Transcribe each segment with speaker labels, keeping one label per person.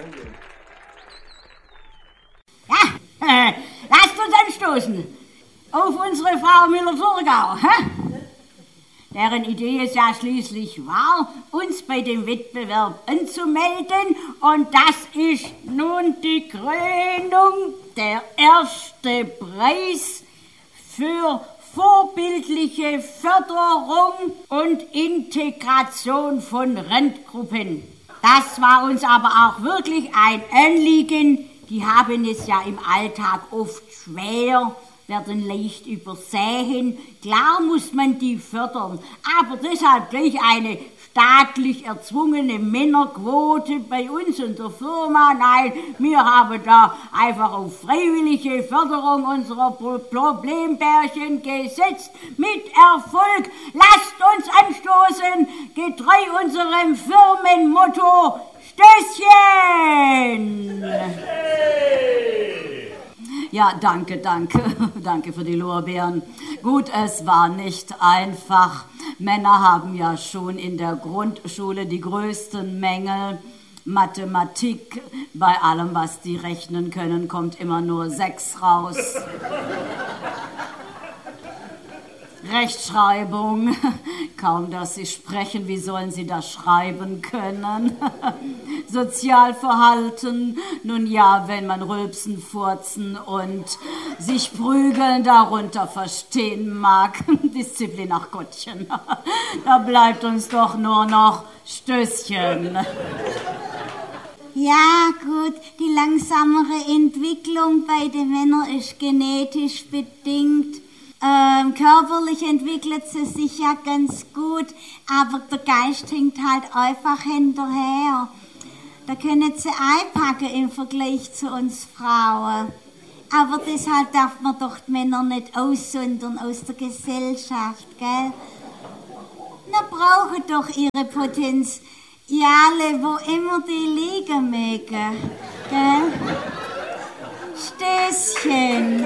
Speaker 1: Ja, lasst uns anstoßen auf unsere Frau Müller-Thurgau, deren Idee es ja schließlich war, uns bei dem Wettbewerb anzumelden. Und das ist nun die Krönung, der erste Preis für vorbildliche Förderung und Integration von Randgruppen. Das war uns aber auch wirklich ein Anliegen. Die haben es ja im Alltag oft schwer, werden leicht übersehen. Klar muss man die fördern, aber deshalb gleich eine staatlich erzwungene Männerquote bei uns in der Firma. Nein, wir haben da einfach auf freiwillige Förderung unserer Problembärchen gesetzt. Mit Erfolg. Lasst uns anstoßen, getreu unserem Firmenmotto Stößchen! Ja, danke für die Lorbeeren. Gut, es war nicht einfach. Männer haben ja schon in der Grundschule die größten Mängel. Mathematik, bei allem, was die rechnen können, kommt immer nur 6 raus. Rechtschreibung, kaum dass sie sprechen, wie sollen sie das schreiben können? Sozialverhalten, nun ja, wenn man rülpsen, furzen und sich prügeln darunter verstehen mag. Disziplin, ach Gottchen, da bleibt uns doch nur noch Stößchen.
Speaker 2: Ja, gut, die langsamere Entwicklung bei den Männern ist genetisch bedingt. Körperlich entwickelt sie sich ja ganz gut, aber der Geist hängt halt einfach hinterher. Da können sie einpacken im Vergleich zu uns Frauen. Aber deshalb darf man doch die Männer nicht aussondern aus der Gesellschaft, gell? Wir brauchen doch ihre Potenziale, wo immer die liegen mögen, gell? Stößchen.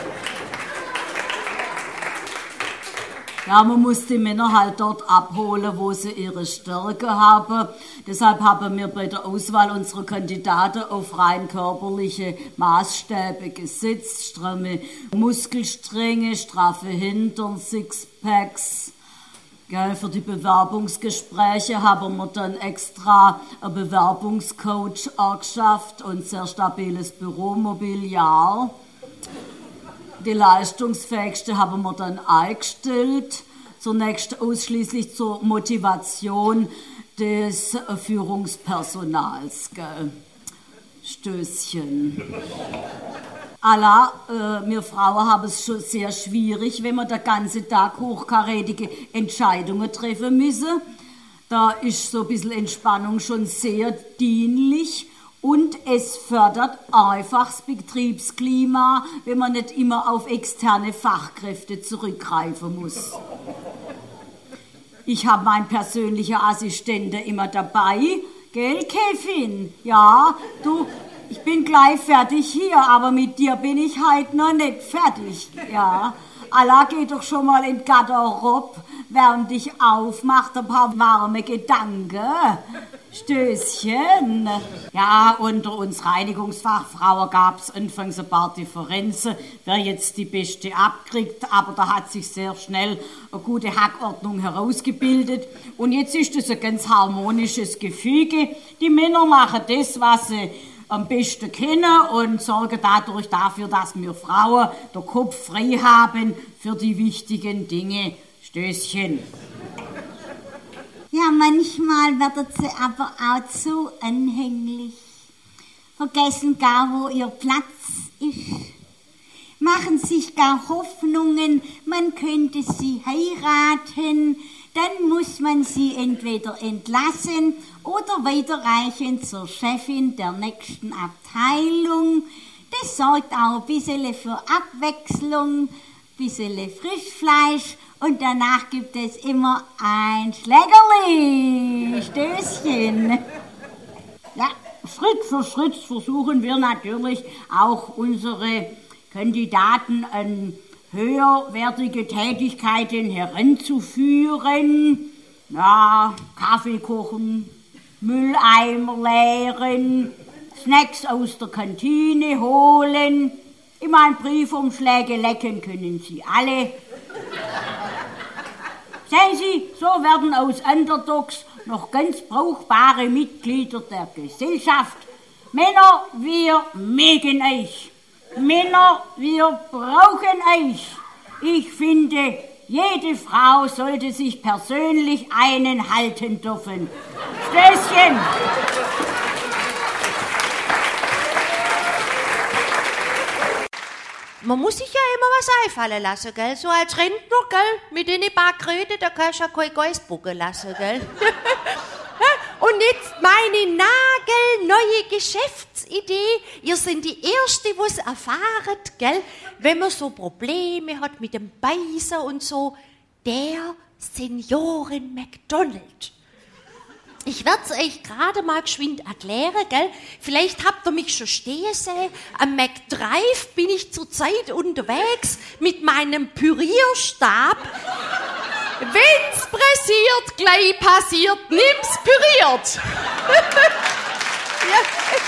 Speaker 1: Ja, man muss die Männer halt dort abholen, wo sie ihre Stärke haben. Deshalb haben wir bei der Auswahl unserer Kandidaten auf rein körperliche Maßstäbe gesetzt. Stramme Muskelstränge, straffe Hintern, Sixpacks. Gell, für die Bewerbungsgespräche haben wir dann extra einen Bewerbungscoach angeschafft und sehr stabiles Büromobiliar. Die leistungsfähigste haben wir dann eingestellt, zunächst ausschließlich zur Motivation des Führungspersonals. Gell? Stößchen. Wir Frauen haben es schon sehr schwierig, wenn wir den ganzen Tag hochkarätige Entscheidungen treffen müssen. Da ist so ein bisschen Entspannung schon sehr dienlich. Und es fördert einfach das Betriebsklima, wenn man nicht immer auf externe Fachkräfte zurückgreifen muss. Ich habe meinen persönlichen Assistenten immer dabei. Gell, Kevin? Ja, du, ich bin gleich fertig hier, aber mit dir bin ich heute noch nicht fertig. Ja, Allah, geh doch schon mal in die Garderobe, während dich aufmacht, ein paar warme Gedanken. Stößchen. Ja, unter uns Reinigungsfachfrauen gab es anfangs ein paar Differenzen, wer jetzt die Beste abkriegt, aber da hat sich sehr schnell eine gute Hackordnung herausgebildet und jetzt ist es ein ganz harmonisches Gefüge. Die Männer machen das, was sie am besten kennen und sorgen dadurch dafür, dass wir Frauen den Kopf frei haben für die wichtigen Dinge. Stößchen.
Speaker 2: Ja, manchmal werden sie aber auch zu anhänglich. Vergessen gar, wo ihr Platz ist. Machen sich gar Hoffnungen, man könnte sie heiraten. Dann muss man sie entweder entlassen oder weiterreichen zur Chefin der nächsten Abteilung. Das sorgt auch ein bisschen für Abwechslung, ein bisschen Frischfleisch. Und danach gibt es immer ein Schlägerli. Stößchen.
Speaker 1: Ja, Schritt für Schritt versuchen wir natürlich auch unsere Kandidaten an höherwertige Tätigkeiten heranzuführen. Ja, Kaffee kochen, Mülleimer leeren, Snacks aus der Kantine holen. In meinen Briefumschläge lecken können Sie alle. Sehen Sie, so werden aus Underdogs noch ganz brauchbare Mitglieder der Gesellschaft. Männer, wir mögen euch. Männer, wir brauchen euch. Ich finde, jede Frau sollte sich persönlich einen halten dürfen. Stößchen!
Speaker 3: Man muss sich ja immer was einfallen lassen, gell? So als Rentner, gell? Mit den paar Kröten, da kannst du ja kein Geist bucken lassen, gell? Und jetzt meine nagelneue Geschäftsidee. Ihr seid die Erste, die es erfahren, gell? Wenn man so Probleme hat mit dem Beißen und so. Der Senioren-McDonald. Ich werde es euch gerade mal geschwind erklären, gell? Vielleicht habt ihr mich schon stehen sehen. Am McDrive bin ich zurzeit unterwegs mit meinem Pürierstab. Wenn's pressiert, gleich passiert, nimm's püriert. Ja.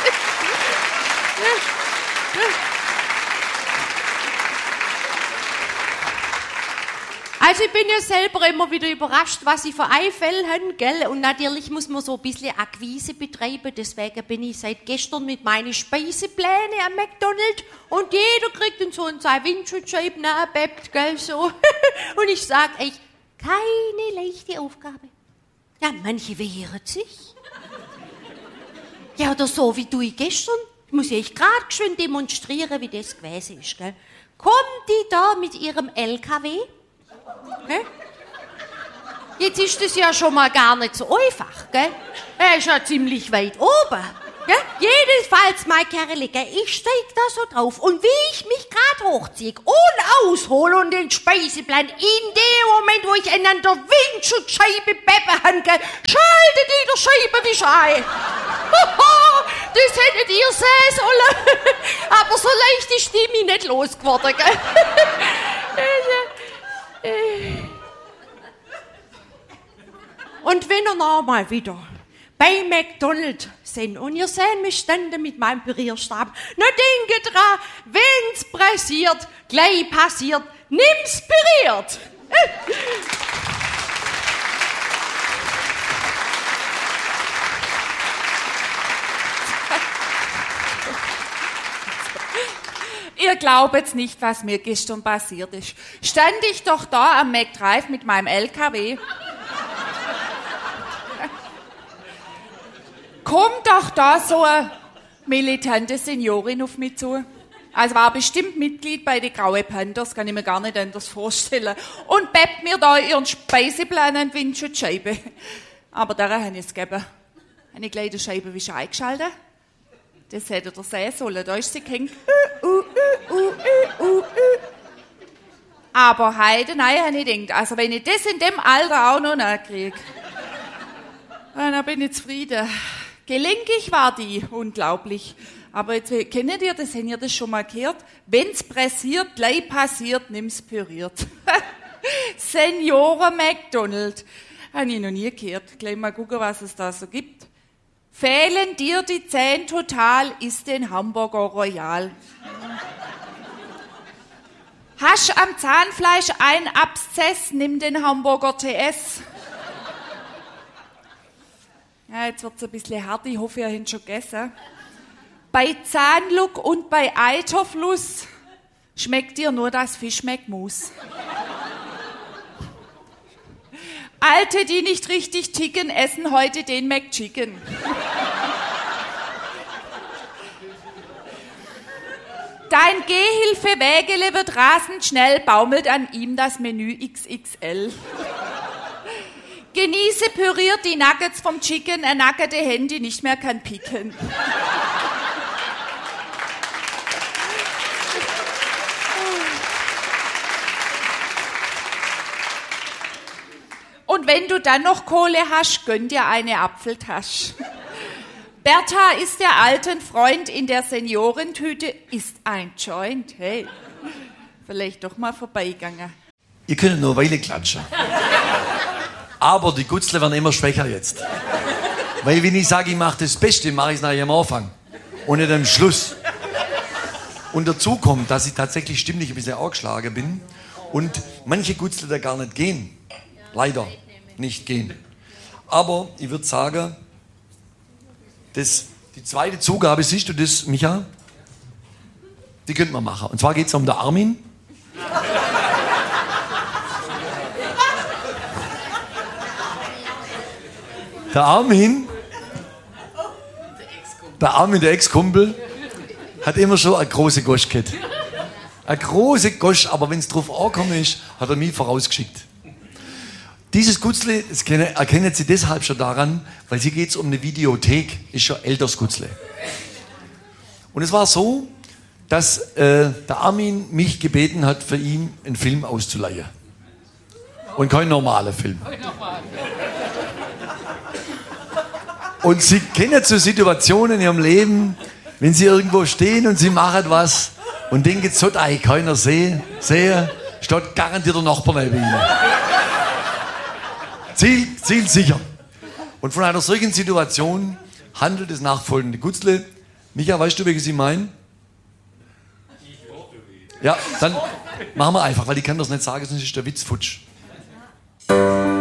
Speaker 3: Also ich bin ja selber immer wieder überrascht, was ich für Einfälle habe, gell? Und natürlich muss man so ein bisschen Akquise betreiben, deswegen bin ich seit gestern mit meinen Speiseplänen am McDonald's und jeder kriegt dann so ein Windschutzscheiben abbebt, gell, so. Und ich sag euch, keine leichte Aufgabe. Ja, manche wehren sich. Ja, oder so wie du gestern, muss ich gerade geschwind demonstrieren, wie das gewesen ist, gell? Kommt die da mit ihrem LKW? Hä? Jetzt ist das ja schon mal gar nicht so einfach, gell? Er ist ja ziemlich weit oben. Gell? Jedenfalls, mein Kerl, gell? Ich steig da so drauf und wie ich mich grad hochziehe und aushole und den Speiseplan, in dem Moment, wo ich an der Windschutzscheibe beppe habe, schaltet die der Scheibenwischer ein. Das hättet ihr sehen sollen. Aber so leicht ist die mich nicht losgeworden, gell? Und wenn ihr noch mal wieder bei McDonald's sind und ihr seht mich ständig mit meinem Pürierstab, dann denkt dran, wenn's pressiert, gleich passiert, nimm's püriert.
Speaker 4: Ihr glaubt jetzt nicht, was mir gestern passiert ist. Stand ich doch da am McDrive mit meinem LKW. Kommt doch da so eine militante Seniorin auf mich zu. Also war bestimmt Mitglied bei den Graue Panthers, kann ich mir gar nicht anders vorstellen. Und beppt mir da ihren Speiseplan an die Windschutzscheibe. Aber daran habe ich es gegeben. Habe ich gleich die Scheibe wieder eingeschaltet. Das hättet ihr sehen sollen, da ist sie gehängt. Aber heute, nein, habe ich gedacht, also wenn ich das in dem Alter auch noch nachkriege, dann bin ich zufrieden. Gelenkig war die, unglaublich. Aber jetzt, kennt ihr das, habt ihr das schon mal gehört? Wenn's pressiert, gleich passiert, nimm's püriert. Senioren McDonald. Habe ich noch nie gehört. Gleich mal gucken, was es da so gibt. Fehlen dir die 10 total, isst den Hamburger Royal. Hast am Zahnfleisch ein Abszess, nimm den Hamburger TS. Ja, jetzt wird's ein bisschen hart, ich hoffe, ihr habt schon gegessen. Bei Zahnluck und bei Eiterfluss schmeckt dir nur das Fischmeckmus. Alte, die nicht richtig ticken, essen heute den McChicken. Dein Gehhilfe-Wägele wird rasend schnell, baumelt an ihm das Menü XXL. Genieße püriert die Nuggets vom Chicken, ein nackerte Handy nicht mehr kann picken. Und wenn du dann noch Kohle hast, gönn dir eine Apfeltasche. Bertha ist der alten Freund in der Seniorentüte, ist ein Joint. Hey, vielleicht doch mal vorbeigegangen.
Speaker 5: Ihr könnt nur eine Weile klatschen. Aber die Gutzle werden immer schwächer jetzt. Weil wenn ich sage, ich mache das Beste, mache ich es nachher am Anfang. Und nicht am Schluss. Und dazu kommt, dass ich tatsächlich stimmlich ein bisschen angeschlagen bin und manche Gutzle da gar nicht gehen. Leider nicht gehen. Aber ich würde sagen, die zweite Zugabe, siehst du das, Micha? Die könnte man machen. Und zwar geht es um den Armin. Der Armin, der Ex-Kumpel, hat immer schon eine große Gosch gehabt. Eine große Gosch, aber wenn es drauf angekommen ist, hat er mich vorausgeschickt. Dieses Gutzle, das erkennen Sie deshalb schon daran, weil hier geht es um eine Videothek, ist schon älteres Gutzle. Und es war so, dass der Armin mich gebeten hat, für ihn einen Film auszuleihen. Und kein normaler Film. Und Sie kennen so Situationen in Ihrem Leben, wenn Sie irgendwo stehen und Sie machen was und denken, so da ich keiner sehe, steht garantiert der Nachbar neben Ihnen. Ziel sicher. Und von einer solchen Situation handelt das nachfolgende Gutzle. Micha, weißt du, welches ich meine? Ja, dann machen wir einfach, weil ich kann das nicht sagen, sonst ist der Witz futsch.